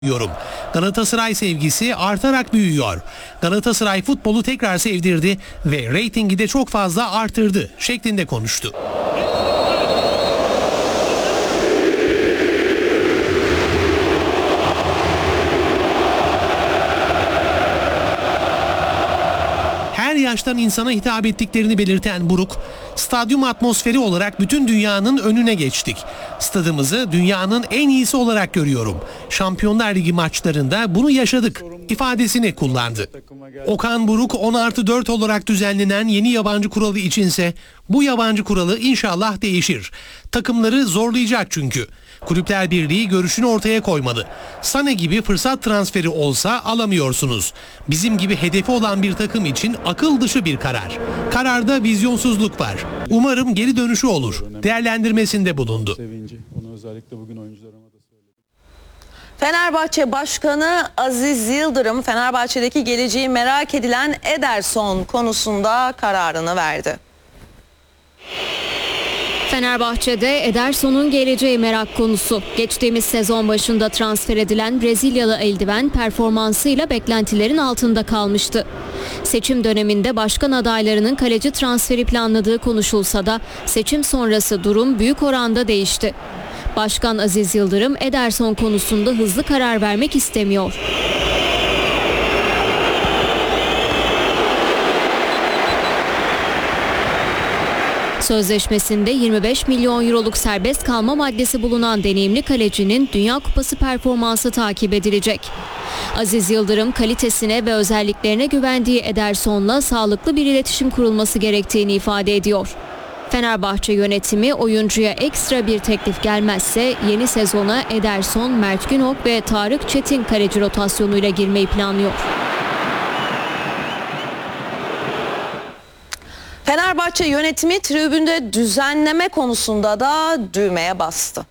Yorum. Galatasaray sevgisi artarak büyüyor. Galatasaray futbolu tekrar sevdirdi ve reytingi de çok fazla artırdı şeklinde konuştu. Her yaştan insana hitap ettiklerini belirten Buruk, stadyum atmosferi olarak bütün dünyanın önüne geçtik. Stadımızı dünyanın en iyisi olarak görüyorum. Şampiyonlar Ligi maçlarında bunu yaşadık ifadesini kullandı. Okan Buruk 10+4 olarak düzenlenen yeni yabancı kuralı içinse bu yabancı kuralı inşallah değişir. Takımları zorlayacak çünkü. Kulüpler Birliği görüşünü ortaya koymalı. Sané gibi fırsat transferi olsa alamıyorsunuz. Bizim gibi hedefi olan bir takım için akıl dışı bir karar. Kararda vizyonsuzluk var. Umarım geri dönüşü olur. Değerlendirmesinde bulundu. Fenerbahçe Başkanı Aziz Yıldırım, Fenerbahçe'deki geleceği merak edilen Ederson konusunda kararını verdi. Fenerbahçe'de Ederson'un geleceği merak konusu. Geçtiğimiz sezon başında transfer edilen Brezilyalı eldiven performansıyla beklentilerin altında kalmıştı. Seçim döneminde başkan adaylarının kaleci transferi planladığı konuşulsa da seçim sonrası durum büyük oranda değişti. Başkan Aziz Yıldırım Ederson konusunda hızlı karar vermek istemiyor. Sözleşmesinde 25 milyon euroluk serbest kalma maddesi bulunan deneyimli kalecinin Dünya Kupası performansı takip edilecek. Aziz Yıldırım kalitesine ve özelliklerine güvendiği Ederson'la sağlıklı bir iletişim kurulması gerektiğini ifade ediyor. Fenerbahçe yönetimi oyuncuya ekstra bir teklif gelmezse yeni sezona Ederson, Mert Günok ve Tarık Çetin kaleci rotasyonuyla girmeyi planlıyor. Fenerbahçe yönetimi tribünde düzenleme konusunda da düğmeye bastı.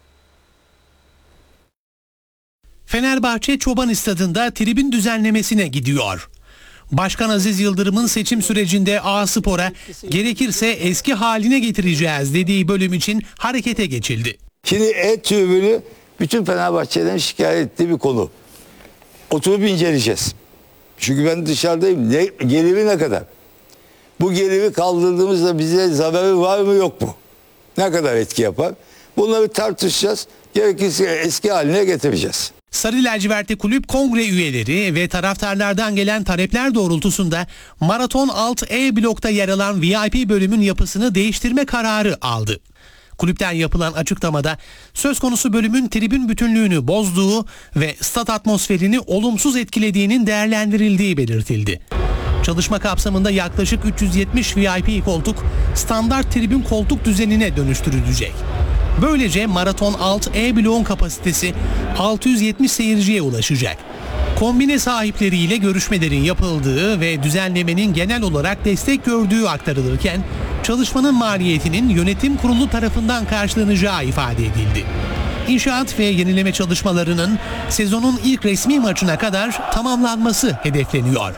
Fenerbahçe Çoban Stadı'nda tribün düzenlemesine gidiyor. Başkan Aziz Yıldırım'ın seçim sürecinde A-Spor'a gerekirse eski haline getireceğiz dediği bölüm için harekete geçildi. Şimdi tribünü bütün Fenerbahçe'den şikayet ettiği bir konu. Oturup inceleyeceğiz. Çünkü ben dışarıdayım. Geliri ne kadar? Bu geliri kaldırdığımızda bize zararı var mı yok mu? Ne kadar etki yapar? Bunları tartışacağız. Gerekirse eski haline getireceğiz. Sarı lacivertli kulüp kongre üyeleri ve taraftarlardan gelen talepler doğrultusunda Maraton Alt E blokta yer alan VIP bölümün yapısını değiştirme kararı aldı. Kulüpten yapılan açıklamada söz konusu bölümün tribün bütünlüğünü bozduğu ve stat atmosferini olumsuz etkilediğinin değerlendirildiği belirtildi. Çalışma kapsamında yaklaşık 370 VIP koltuk standart tribün koltuk düzenine dönüştürülecek. Böylece Maraton Alt E bloğun kapasitesi 670 seyirciye ulaşacak. Kombine sahipleriyle görüşmelerin yapıldığı ve düzenlemenin genel olarak destek gördüğü aktarılırken çalışmanın maliyetinin yönetim kurulu tarafından karşılanacağı ifade edildi. İnşaat ve yenileme çalışmalarının sezonun ilk resmi maçına kadar tamamlanması hedefleniyor.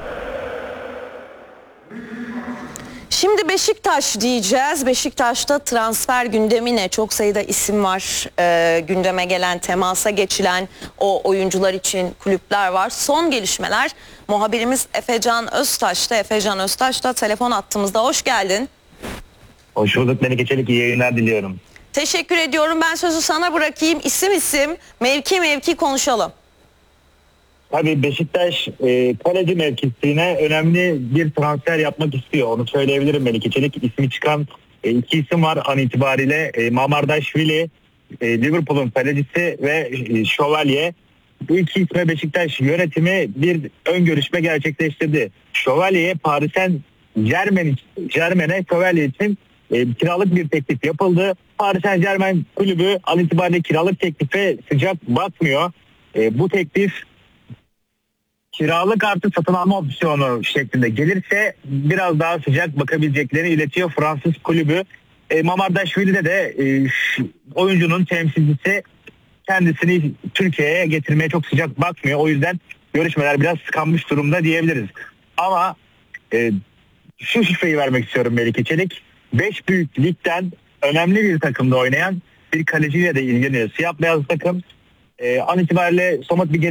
Şimdi Beşiktaş diyeceğiz. Beşiktaş'ta transfer gündemine çok sayıda isim var. Gündeme gelen, temasa geçilen o oyuncular için kulüpler var. Son gelişmeler muhabirimiz Efecan Öztaş'ta. Efecan Öztaş da telefon attığımızda. Hoş geldin. Hoş bulduk Melike Çelik. İyi yayınlar diliyorum. Teşekkür ediyorum. Ben sözü sana bırakayım. İsim isim, mevki mevki konuşalım. Tabii Beşiktaş kaleci mevkisine önemli bir transfer yapmak istiyor. Onu söyleyebilirim Melike Çelik. İsmi çıkan iki isim var an itibariyle. Mamardaşvili, Liverpool'un kalecisi ve Şövalye. Bu iki isme Beşiktaş yönetimi bir ön görüşme gerçekleştirdi. Şövalye'ye Paris Saint-Germain'e Şövalye için kiralık bir teklif yapıldı. Paris Saint-Germain kulübü an itibariyle kiralık teklife sıcak bakmıyor. Bu teklif kiralık artı satın alma opsiyonu şeklinde gelirse biraz daha sıcak bakabileceklerini iletiyor Fransız kulübü. Mamardaşvili'de de oyuncunun temsilcisi kendisini Türkiye'ye getirmeye çok sıcak bakmıyor. O yüzden görüşmeler biraz sıkanmış durumda diyebiliriz. Ama şu şifreyi vermek istiyorum Melike Çelik. 5 büyük ligden önemli bir takımda oynayan bir kaleciyle de ilgileniyor. Siyah beyaz takım An itibariyle somut bir